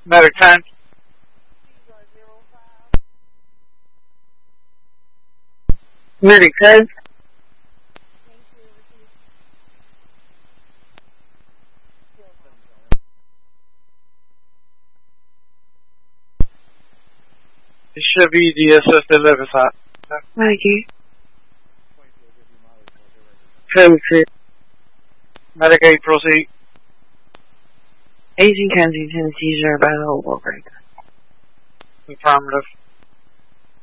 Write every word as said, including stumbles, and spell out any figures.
Medic ten. Medic ten. It should be the assisted living side. Thank you. ten six. Medic eight, proceed. eighteen Kensington, seizure by the whole break. Affirmative.